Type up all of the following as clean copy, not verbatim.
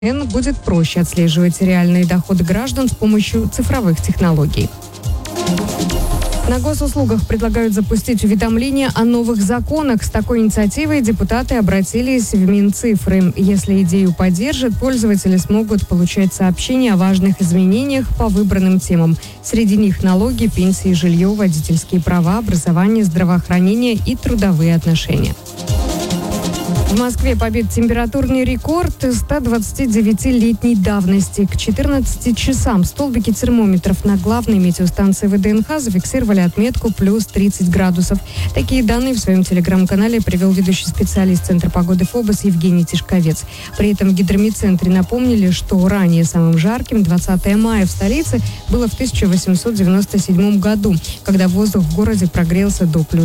будет проще отслеживать реальные доходы граждан с помощью цифровых технологий. На госуслугах предлагают запустить уведомления о новых законах. С такой инициативой депутаты обратились в Минцифры. Если идею поддержат, пользователи смогут получать сообщения о важных изменениях по выбранным темам. Среди них налоги, пенсии, жилье, водительские права, образование, здравоохранение и трудовые отношения. В Москве побит температурный рекорд 129-летней давности. К 14 часам столбики термометров на главной метеостанции ВДНХ зафиксировали отметку плюс 30 градусов. Такие данные в своем телеграм-канале привел ведущий специалист Центра погоды ФОБОС Евгений Тишковец. При этом в гидромедцентре напомнили, что ранее самым жарким 20 мая в столице было в 1897 году, когда воздух в городе прогрелся до плюс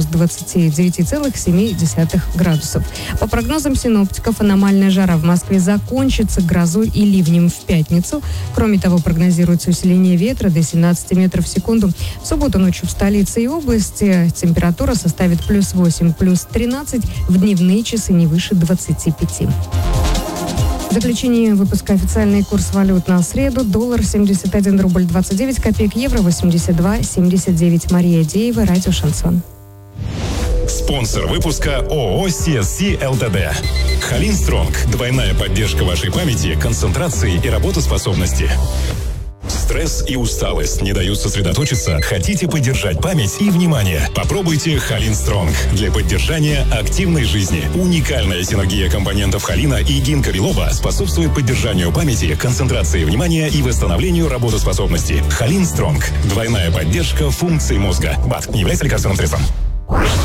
29,7 градусов. По прогнозам синоптиков, аномальная жара в Москве закончится грозой и ливнем в пятницу. Кроме того, прогнозируется усиление ветра до 17 метров в секунду. В субботу ночью в столице и области температура составит плюс 8, плюс 13, в дневные часы не выше 25. В заключении выпуска официальный курс валют на среду. Доллар 71 рубль 29 копеек, евро 82,79. Мария Деева, радио «Шансон». Спонсор выпуска ООО CSC ЛТД. Халин Стронг. Двойная поддержка вашей памяти, концентрации и работоспособности. Стресс и усталость не дают сосредоточиться? Хотите поддержать память и внимание? Попробуйте Халин Стронг для поддержания активной жизни. Уникальная синергия компонентов холина и гинка билоба способствует поддержанию памяти, концентрации внимания и восстановлению работоспособности. Халин Стронг. Двойная поддержка функций мозга. БАД не является лекарственным средством.